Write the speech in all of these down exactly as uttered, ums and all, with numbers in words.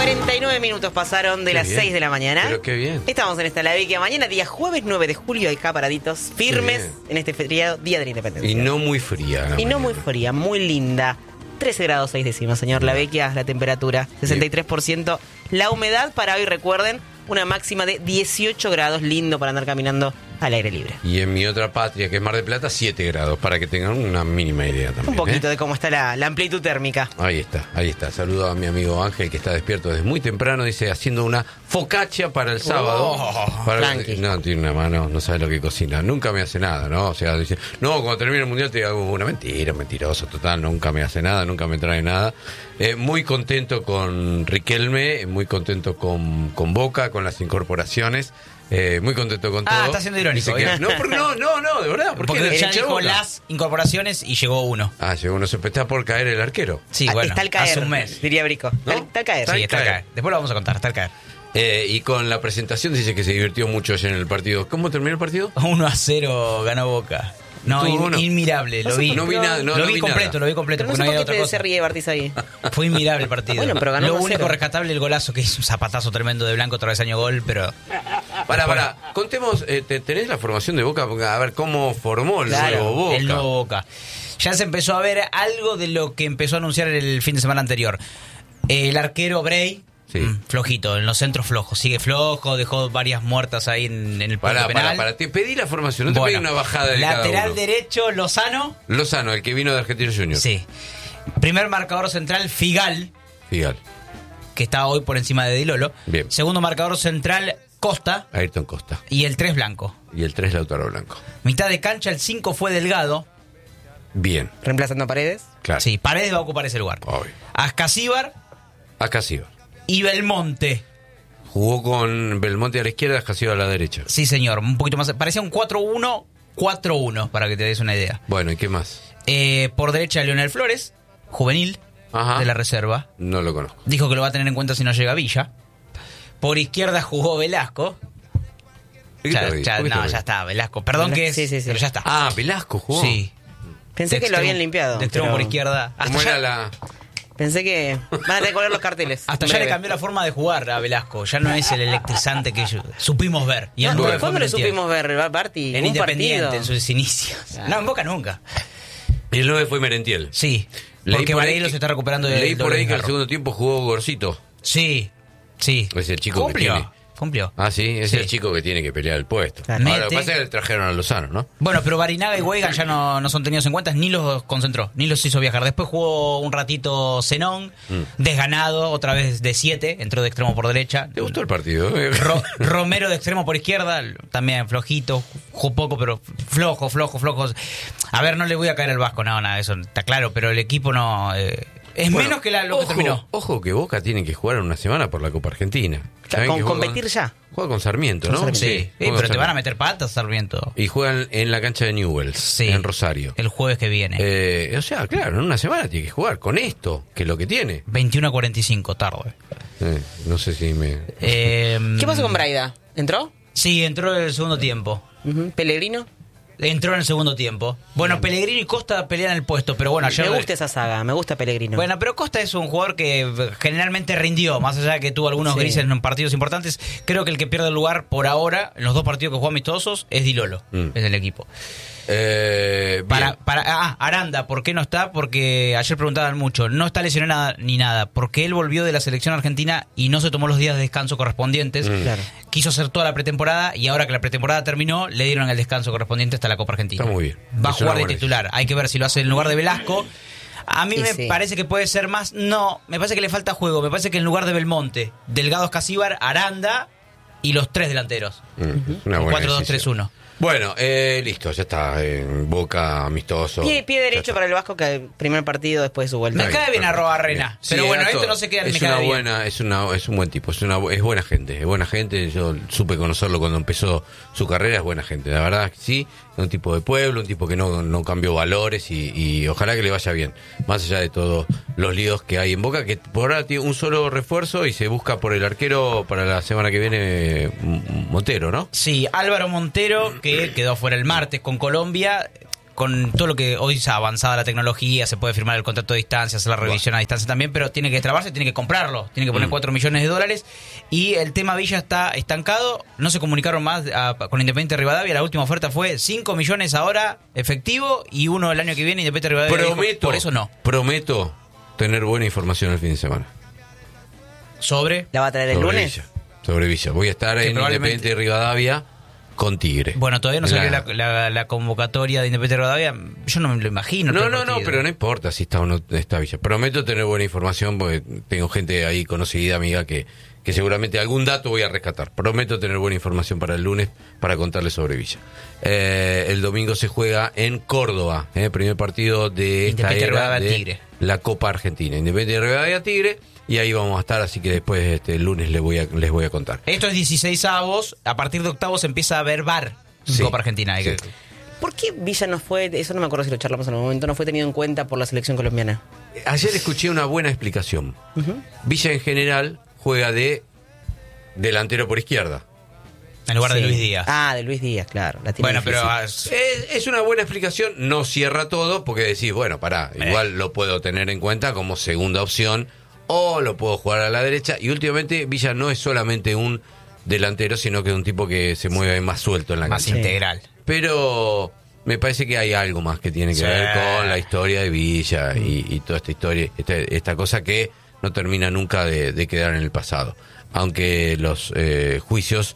cuarenta y nueve minutos pasaron de Qué las bien. seis de la mañana. Pero qué bien. Estamos en esta La Vecchia mañana, día jueves nueve de julio, acá paraditos, firmes bien. en este feriado, Día de la Independencia. Y no muy fría. la Y no mañana. muy fría, muy linda. trece grados seis décimas, señor La Vecchia, la temperatura, sesenta y tres por ciento. La humedad para hoy, recuerden, una máxima de dieciocho grados, lindo para andar caminando al aire libre. Y en mi otra patria, que es Mar del Plata, siete grados, para que tengan una mínima idea también. Un poquito ¿eh? de cómo está la, la amplitud térmica. Ahí está, ahí está. Saludo a mi amigo Ángel, que está despierto desde muy temprano, dice, haciendo una focaccia para el sábado. Oh, para tranqui. No, tiene una mano, no sabe lo que cocina. Nunca me hace nada, ¿no? O sea, dice, no, cuando termine el Mundial te hago una mentira, mentiroso, total, nunca me hace nada, nunca me trae nada. Eh, muy contento con Riquelme, muy contento con, con Boca, con las incorporaciones. Eh, muy contento con todo. Ah, está siendo irónico, Y se queda- bien. no, porque- no, no, no, de verdad. Porque el ya hincha de dijo Boca. las incorporaciones y llegó uno. Ah, llegó uno, se está por caer el arquero. Sí, Ah, bueno, está al caer, hace un mes. diría Brico. ¿No? Está, está al caer. Sí, está al caer. caer. Después lo vamos a contar, está al caer. Eh, y con la presentación dice que se divirtió mucho ayer en el partido. ¿Cómo terminó el partido? uno a cero ganó Boca. No, Tuvo in- uno. inmirable, No lo sé vi. por No vi nada, no, lo no vi vi completo, nada. lo vi completo, Pero no porque sé no había por otra qué se cosa. ríe Bartiz ahí. Fue inmirable el partido. Bueno, pero ganó Lo uno a único cero. rescatable el golazo, que hizo un zapatazo tremendo de Blanco, travesaño gol, pero... Para, para, contemos, eh, te- ¿tenés la formación de Boca? Porque, a ver, ¿cómo formó el Claro, nuevo Boca? el nuevo Boca. Ya se empezó a ver algo de lo que empezó a anunciar el fin de semana anterior. El arquero Bray, Sí. mm, flojito, en los centros flojos. Sigue flojo, dejó varias muertas ahí en, en el punto Pará, penal. pará, pará, te pedí la formación, no te Bueno, pedí una bajada de cada lateral uno. derecho, Lozano. Lozano, el que vino de Argentinos Juniors. Sí. Primer marcador central, Figal, Figal, que está hoy por encima de Di Lolo. Bien. Segundo marcador central, Costa. Ayrton Costa. Y el tres Blanco. Y el tres Lautaro Blanco. Mitad de cancha, el cinco fue Delgado. Bien, Reemplazando a Paredes. claro. Sí, Paredes va a ocupar ese lugar. Obvio. Ascasíbar Acá sí. y Belmonte. Jugó con Belmonte a la izquierda, Jasio a la derecha. Sí, señor, un poquito más. Parecía un cuatro uno cuatro uno, para que te des una idea. Bueno, ¿y qué más? Eh, por derecha, Leonel Flores, juvenil, Ajá. de la reserva. No lo conozco. Dijo que lo va a tener en cuenta si no llega Villa. Por izquierda jugó Velasco. ¿Qué Ya, te reís? ya- ¿Por qué te no, reís? ya está, Velasco. Perdón que es, Sí, sí, sí. pero ya está. Ah, Velasco jugó. Sí. Pensé De que lo extremo- habían limpiado. De extremo pero por izquierda. Hasta ¿Cómo ya, era la...? Pensé que van a tener que poner los carteles. hasta en ya le breve. cambió la forma de jugar a Velasco. Ya no es el electrizante que yo- supimos ver. Y el No, nueve fue ¿Cuándo lo Merentiel. supimos ver, Barty? En Un Independiente, partido. en sus inicios. No, en Boca nunca. Y el nueve fue Merentiel. Sí. Leí Porque por ahí Vareiro que- se está recuperando del Leí por doble ahí que el desgarro. segundo tiempo jugó Gorcito. Sí, sí. Es el chico que cumplió, tiene. cumplió. Ah, sí, es Sí. el chico que tiene que pelear el puesto. Claro. Ahora, lo Mete. que pasa es que le trajeron a Lozano, ¿no? Bueno, pero Barinaga y Weigand ya no, no son tenidos en cuenta, ni los concentró, ni los hizo viajar. Después jugó un ratito Zenón, Mm. desganado, otra vez de siete, entró de extremo por derecha. ¿Te gustó el partido? eh? Ro- Romero de extremo por izquierda, también flojito, jugó poco, pero flojo, flojo, flojo. A ver, no le voy a caer al Vasco, no, nada, eso está claro, pero el equipo no... eh, es Bueno, menos que la- lo ojo, que terminó. Ojo que Boca tiene que jugar en una semana por la Copa Argentina. ¿Saben Con- que juega competir ya. Juega con Sarmiento, Con ¿no? Sarmiento. Sí, juega sí, con pero te Sarmiento. van a meter patas, Sarmiento. Y juegan en la cancha de Newells, Sí. en Rosario. El jueves que viene. Eh, o sea, claro, en una semana tiene que jugar con esto, que es lo que tiene. veintiuno a cuarenta y cinco, tarde. Eh, no sé si me... Eh, ¿Qué pasó con Braida? ¿Entró? Sí, entró en el segundo tiempo. Ujú. ¿Pellegrino? Entró en el segundo tiempo. Bueno, Pellegrini y Costa pelean el puesto, pero bueno, ayer... Me gusta esa saga, me gusta Pellegrino. Bueno, pero Costa es un jugador que generalmente rindió, más allá de que tuvo algunos Sí. grises en partidos importantes. Creo que el que pierde el lugar por ahora, en los dos partidos que jugó amistosos, es Di Lolo, Mm. es del equipo. Eh, bien. Para, para, ah, Aranda, ¿por qué no está? Porque ayer preguntaban mucho, no está lesionado ni nada, porque él volvió de la selección argentina y no se tomó los días de descanso correspondientes. Mm. Claro. Quiso hacer toda la pretemporada y ahora que la pretemporada terminó, le dieron el descanso correspondiente hasta la Copa Argentina. Está muy bien. Va a Es una jugar de buena titular. Hay que ver si lo hace en lugar de Velasco. A mí Y me sí. parece que puede ser más. No, me parece que le falta juego. Me parece que en lugar de Belmonte, Delgado, Escasíbar, Aranda y los tres delanteros. Mm, es una buena cuatro dos tres decisión. uno. Bueno, eh, listo, ya está. En Boca, amistoso. Pie, pie Ya derecho está. para el Vasco, que el primer partido después de su vuelta. Me cae bien Arroba Arena, Bien. pero Sí, bueno, era esto todo. no se queda en es me cae una bien. buena, es una, es un buen tipo, es una, es buena gente, es buena gente. Yo supe conocerlo cuando empezó su carrera, es buena gente. La verdad que sí, es un tipo de pueblo, un tipo que no, no cambió valores y, y ojalá que le vaya bien. Más allá de todos los líos que hay en Boca, que por ahora tiene un solo refuerzo y se busca por el arquero para la semana que viene, M- Montero, ¿no? Sí, Álvaro Montero, que quedó fuera el martes con Colombia. con todo lo que hoy se ha avanzado la tecnología, se puede firmar el contrato a distancia, hacer la revisión a distancia también, pero tiene que trabarse, tiene que comprarlo, tiene que poner Mm. cuatro millones de dólares. Y el tema Villa está estancado, no se comunicaron más a, con Independiente Rivadavia. La última oferta fue cinco millones ahora efectivo y uno el año que viene. Independiente Rivadavia dijo, Prometo, por eso no. prometo tener buena información el fin de semana. Sobre... ¿La va a traer el Sobre lunes? Villa. Sobre Villa. Voy a estar Que en probablemente- Independiente Rivadavia con Tigre. Bueno, todavía no La- salió la, la, la convocatoria de Independiente Rivadavia. Yo no me lo imagino. No, todo el no, no, partido. pero no importa si está o no está Villa. Prometo tener buena información porque tengo gente ahí conocida, amiga, que, que seguramente algún dato voy a rescatar. Prometo tener buena información para el lunes para contarles sobre Villa. Eh, el domingo se juega en Córdoba, eh, primer partido de esta Independiente era Rivadavia de Tigre. la Copa Argentina. Independiente Rivadavia Tigre, y ahí vamos a estar, así que después este, el lunes les voy a, les voy a contar. Esto es dieciséis avos. A partir de octavos empieza a haber V A R en Sí, Copa Argentina. Hay sí. que- ¿Por qué Villa no fue, eso no me acuerdo si lo charlamos en algún momento, no fue tenido en cuenta por la selección colombiana? Ayer escuché una buena explicación. Villa en general juega de delantero por izquierda. En lugar de Sí. Luis Díaz. Ah, de Luis Díaz, claro. La tiene bueno, pero difícil. ah, Es, es una buena explicación, no cierra todo, porque decís, bueno, pará, Eh. igual lo puedo tener en cuenta como segunda opción, o lo puedo jugar a la derecha, y últimamente Villa no es solamente un delantero, sino que es un tipo que se mueve más suelto en la más cancha. integral. Pero me parece que hay algo más que tiene que Sí. ver con la historia de Villa y, y toda esta historia, esta, esta cosa que no termina nunca de, de quedar en el pasado. Aunque los eh, juicios,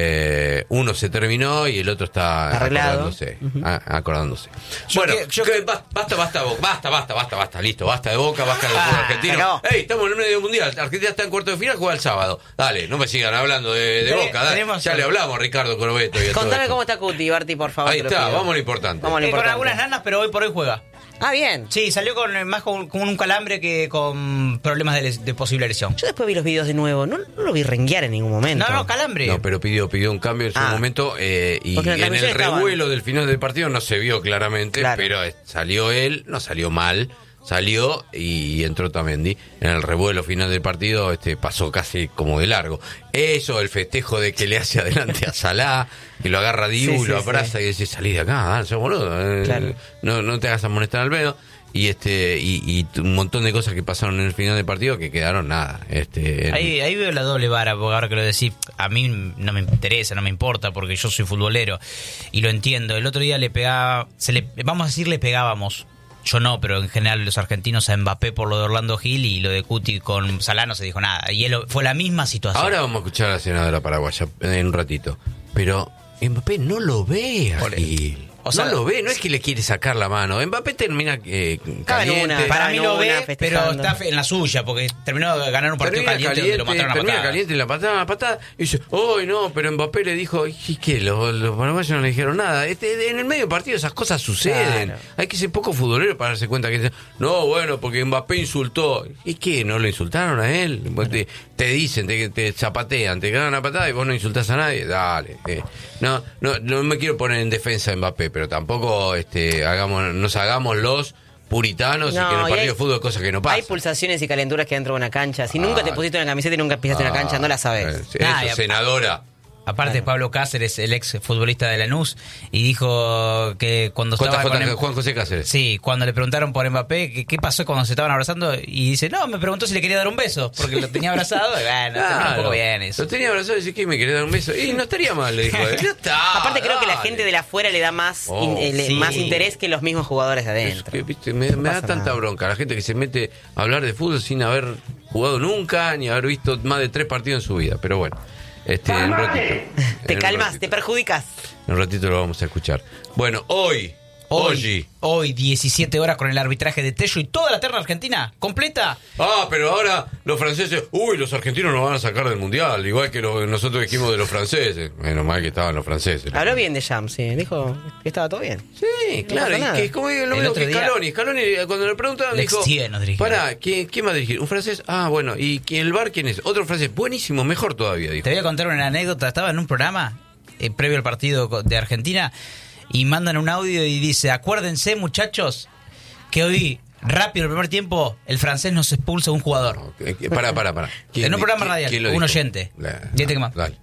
eh, uno se terminó y el otro está Arreglado. acordándose. a- acordándose. Yo bueno, que- yo que- que- ba- basta, basta, Bo- basta, basta, basta, basta, listo, basta de Boca, basta del fútbol Ah, argentino. no. Ey, estamos en el medio mundial, Argentina está en cuarto de final, juega el sábado. Dale, no me sigan hablando de, de Te- Boca, dale. tenemos- Ya le hablamos a Ricardo Corbeto y a todo Contame esto. cómo está Cuti, Barty, por favor. Ahí te lo está, pido. vamos a lo importante. Vamos a lo Eh, con importante. algunas nanas, pero hoy por hoy juega. Ah, bien. Sí, salió con eh, más con, con un calambre que con problemas de, les- de posible lesión. Yo después vi los videos de nuevo, no, no lo vi renguear en ningún momento. No, no, calambre. No, pero pidió pidió un cambio en su Ah. momento eh, y Porque en la en el transmisión estaban. revuelo del final del partido no se vio claramente, Claro. pero eh, salió él, no salió mal, salió y entró Tamendi. En el revuelo final del partido este pasó casi como de largo. Eso, el festejo de que le hace adelante a Salah, que lo agarra Diu, Sí, sí, lo abraza sí. y dice, salí de acá, dale, sos boludo, eh, Claro. no, no te hagas amonestar al pedo. Y este y, y un montón de cosas que pasaron en el final del partido que quedaron nada. Este, en- Ahí, ahí veo la doble vara, porque ahora que lo decís, a mí no me interesa, no me importa, porque yo soy futbolero y lo entiendo. El otro día le pegaba, se le, vamos a decir le pegábamos, yo no, pero en general los argentinos a Mbappé por lo de Orlando Gil y lo de Cuti con Salah no se dijo nada. Y él, fue la misma situación. Ahora vamos a escuchar a la senadora paraguaya en un ratito. Pero Mbappé no lo ve a Ole. Gil. O sea, no lo ve, no es que le quiere sacar la mano. Mbappé termina eh, Estaba en caliente. una, Para mí lo una ve, pero festejando. está fe- en la suya, porque terminó de ganar un partido Termina caliente, donde lo mataron a termina patadas. caliente la patada, la patada, y dice, ¡ay no! Pero Mbappé le dijo, ¿y qué? Los, los paraguayos no le dijeron nada. Este, en el medio del partido esas cosas suceden. Claro. Hay que ser poco futbolero para darse cuenta que... No, bueno, porque Mbappé insultó. ¿Y qué? ¿No lo insultaron a él? Vos Te, te dicen, te, te zapatean, te ganan a patada y vos no insultás a nadie. Dale. eh. No, no, no me quiero poner en defensa de Mbappé, pero tampoco este, hagamos, nos hagamos los puritanos y No, que en el y partido hay- de fútbol cosas que no pasan. Hay pulsaciones y calenturas que dentro de una cancha. Si nunca Ah. te pusiste una camiseta y nunca pisaste una cancha, no la sabes. Eh, sí, Nah, eso, y a- senadora. Aparte, Pablo Cáceres, el ex futbolista de Lanús, y dijo que cuando J estaba J con em- Juan José Cáceres. Sí, cuando le preguntaron por Mbappé, ¿qué, qué pasó cuando se estaban abrazando? Y dice, no, me preguntó si le quería dar un beso, porque lo tenía abrazado. Y bueno, terminó un poco bien eso. Lo tenía abrazado y dice que me quería dar un beso. Y no estaría mal, le dijo él. Ya está. Aparte creo que la dale. gente de la afuera le da más, Oh, in- eh, le- sí. más interés que los mismos jugadores de Es adentro. que, viste, me, me da pasa tanta nada. bronca la gente que se mete a hablar de fútbol sin haber jugado nunca ni haber visto más de tres partidos en su vida. Pero bueno, este, en un ratito. Te en un calmas, ratito. te perjudicas. En un ratito lo vamos a escuchar. Bueno, hoy, Hoy, hoy. hoy, diecisiete horas con el arbitraje de Tello y toda la terna argentina completa. Ah, pero ahora los franceses, uy, los argentinos nos van a sacar del mundial, igual que lo- nosotros dijimos de los franceses. Menos mal que estaban los franceses. Habló bien de Jam, sí. Dijo que estaba todo bien. Sí, No claro, pasa y nada. que es como lo El mismo otro que día- Scaloni. Scaloni, eh, cuando le preguntaban, Lex dijo, Thier nos dirigió. pará, ¿quién, ¿quién va a dirigir? ¿Un francés? Ah, bueno, ¿y quién, el bar quién es? Otro francés, buenísimo, mejor todavía, dijo. Te voy a contar una anécdota. Estaba en un programa eh, previo al partido co- de Argentina y mandan un audio y dice, acuérdense muchachos que hoy, rápido el primer tiempo, el francés nos expulsa a un jugador. Eh, eh, Pará, pará, pará. ¿Quién En un di- programa quién- radial, quién lo un dijo? oyente. La- Diete que más. Dale.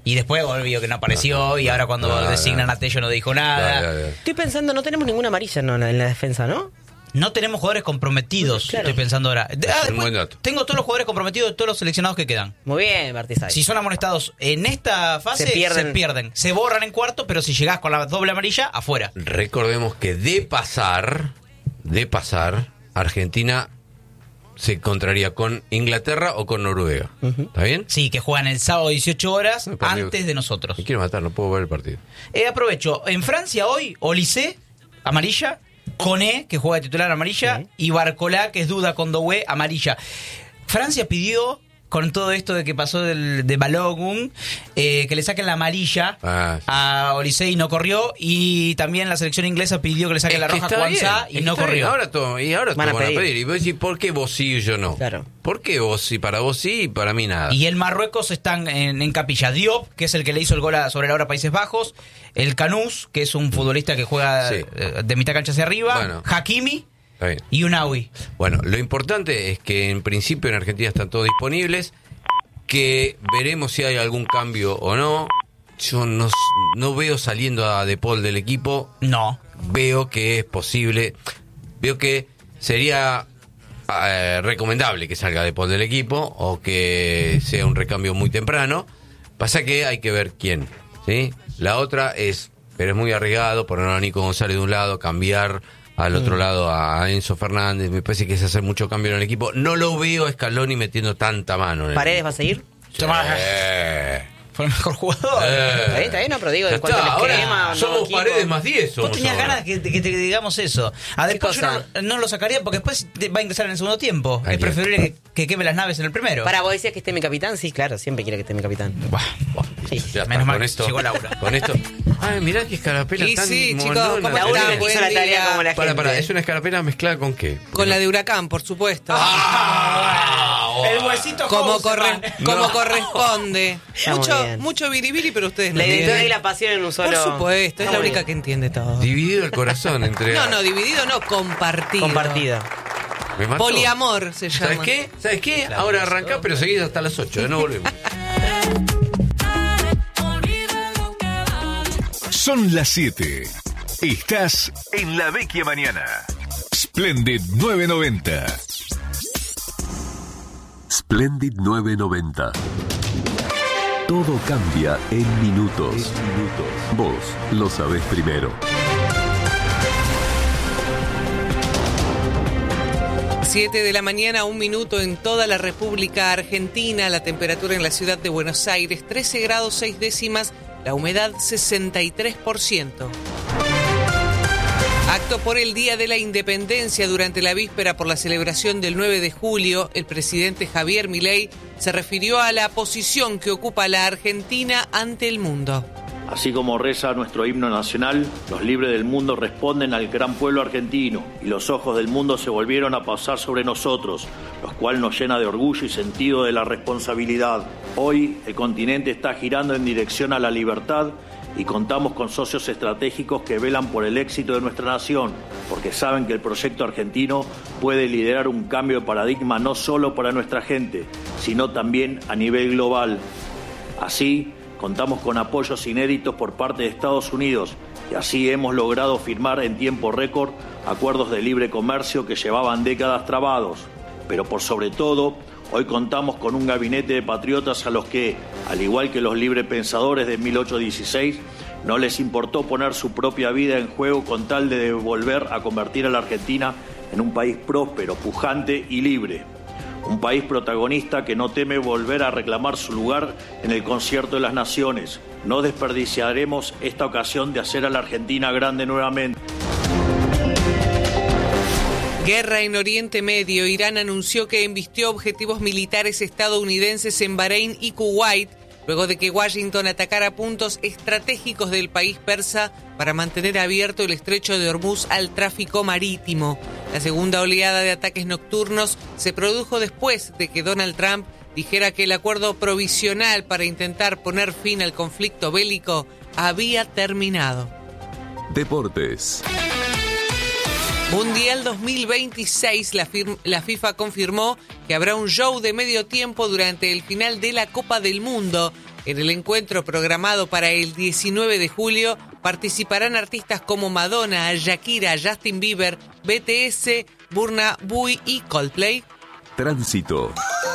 Y después volvió que no apareció, y ahora cuando No, no, designan no. a Tello no dijo nada. Ya, ya, ya. Estoy pensando, no tenemos ninguna amarilla no, en la defensa, ¿no? No tenemos jugadores comprometidos, Claro. estoy pensando ahora. De- Es ah, un después buen dato. tengo todos los jugadores comprometidos de todos los seleccionados que quedan. Muy bien, Martizay. Si son amonestados en esta fase, Se pierden. se pierden. Se borran en cuarto, pero si llegás con la doble amarilla, afuera. Recordemos que de pasar, de pasar, Argentina se encontraría con Inglaterra o con Noruega. ¿Está bien? Sí, que juegan el sábado dieciocho horas El partido- antes de nosotros. Me quiero matar, no puedo ver el partido. Eh, aprovecho, en Francia hoy, Olysée, amarilla, Koné, que juega de titular, amarilla, Sí. y Barcolá, que es duda con Doué, amarilla. Francia pidió, con todo esto de que pasó del, de Balogun, eh, que le saquen la amarilla Ah, sí. a Olysée y no corrió, y también la selección inglesa pidió que le saquen Es la que roja a está Kwanzaa bien, y es no que está bien. corrió. Ahora todo, y ahora Van te a van a pedir. pedir. Y vos decís, ¿por qué vos sí y yo no? Claro. ¿Por qué vos sí? Para vos sí y para mí nada. Y el Marruecos están en, en capilla. Diop, que es el que le hizo el gol a- sobre la hora a Países Bajos. El Canús, que es un futbolista que juega Sí. eh, de mitad cancha hacia arriba. Bueno. Hakimi Está bien. y Unawi. Bueno, lo importante es que en principio en Argentina están todos disponibles, que veremos si hay algún cambio o no. Yo no, no veo saliendo a De Paul del equipo, No. veo que es posible, veo que sería eh, recomendable que salga De Paul del equipo o que sea un recambio muy temprano. Pasa que hay que ver quién, ¿sí? La otra es, pero es muy arriesgado poner a Nico González de un lado, cambiar al otro lado a Enzo Fernández. Me parece que es hacer mucho cambio en el equipo. No lo veo a Scaloni metiendo tanta mano en el ¿Paredes va a seguir? Sí. Fue el mejor jugador. Eh. Está bien, está bien, no, pero digo, Ya en cuanto está, al ahora esquema... somos no, equipo. Paredes más diez. Vos somos tenías ahora. ganas de que, que te digamos eso. A después yo cosa? no, no lo sacaría porque después te va a ingresar en el segundo tiempo. Ay, es preferible que, que queme las naves en el primero. Para, vos decías que esté mi capitán, sí, claro, siempre quiere que esté mi capitán. Buah, buah. Sí. Ya está, Menos mal con que esto, llegó Laura. Con esto. Ay, mirá que escarapela Y tan sí, chicos, monona. ¿cómo La están? única que Buen hizo la tarea día. como la Para, gente. para, es una escarapela mezclada con qué? Con la de Huracán, por supuesto. Ah, El huesito como, Houseman. corre- como No. corresponde. Está muy Mucho, bien. mucho biribiri, pero ustedes no La identidad entienden. y la pasión en un solo... Por supuesto, es Está la muy única bien. que entiende todo. Dividido el corazón entre... No, no, dividido no, compartido. Compartido. Me mató. Poliamor se llama. ¿Sabes qué? ¿Sabes qué? Ahora arrancá, pero seguís hasta las ocho. ¿eh? No volvemos. Son las siete. Estás en La Vecchia Mañana. Splendid nueve noventa. Splendid nueve noventa. Todo cambia en minutos. Vos lo sabés primero. siete de la mañana, un minuto en toda la República Argentina. La temperatura en la ciudad de Buenos Aires, trece grados seis décimas. La humedad, sesenta y tres por ciento. Acto por el Día de la Independencia. Durante la víspera por la celebración del nueve de julio, el presidente Javier Milei se refirió a la posición que ocupa la Argentina ante el mundo. Así como reza nuestro himno nacional, los libres del mundo responden al gran pueblo argentino y los ojos del mundo se volvieron a pasar sobre nosotros, lo cual nos llena de orgullo y sentido de la responsabilidad. Hoy el continente está girando en dirección a la libertad y contamos con socios estratégicos que velan por el éxito de nuestra nación, porque saben que el proyecto argentino puede liderar un cambio de paradigma no solo para nuestra gente, sino también a nivel global. Así, contamos con apoyos inéditos por parte de Estados Unidos y así hemos logrado firmar en tiempo récord acuerdos de libre comercio que llevaban décadas trabados. Pero por sobre todo, hoy contamos con un gabinete de patriotas a los que, al igual que los librepensadores de mil ochocientos dieciséis, no les importó poner su propia vida en juego con tal de volver a convertir a la Argentina en un país próspero, pujante y libre. Un país protagonista que no teme volver a reclamar su lugar en el concierto de las naciones. No desperdiciaremos esta ocasión de hacer a la Argentina grande nuevamente. Guerra en Oriente Medio. Irán anunció que embistió objetivos militares estadounidenses en Bahrein y Kuwait, luego de que Washington atacara puntos estratégicos del país persa para mantener abierto el estrecho de Hormuz al tráfico marítimo. La segunda oleada de ataques nocturnos se produjo después de que Donald Trump dijera que el acuerdo provisional para intentar poner fin al conflicto bélico había terminado. Deportes. Mundial dos mil veintiséis, la, fir- la FIFA confirmó que habrá un show de medio tiempo durante el final de la Copa del Mundo. En el encuentro programado para el diecinueve de julio participarán artistas como Madonna, Shakira, Justin Bieber, B T S, Burna Boy y Coldplay. Tránsito.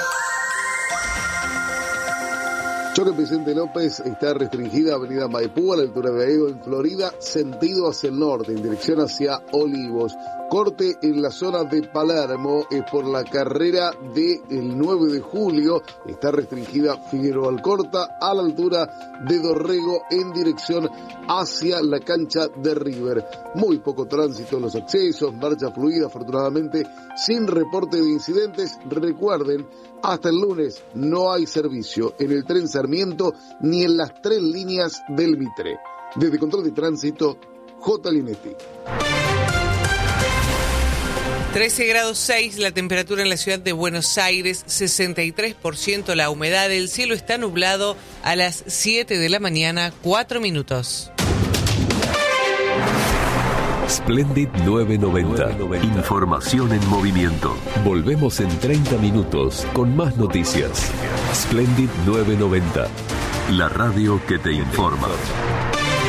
Choque Vicente López está restringida Avenida Maipú a la altura de Aedo en Florida, sentido hacia el norte, en dirección hacia Olivos. Corte en la zona de Palermo es por la carrera del nueve de julio. Está restringida Figueroa Alcorta a la altura de Dorrego en dirección hacia la cancha de River. Muy poco tránsito en los accesos, marcha fluida afortunadamente, sin reporte de incidentes. Recuerden, hasta el lunes no hay servicio en el tren Sarmiento ni en las tres líneas del Mitre. Desde Control de Tránsito, J. Linetti. trece grados seis la temperatura en la ciudad de Buenos Aires, sesenta y tres por ciento la humedad, el cielo está nublado a las siete de la mañana, cuatro minutos. Splendid novecientos noventa. Información en movimiento. Volvemos en treinta minutos con más noticias. Splendid novecientos noventa. La radio que te informa.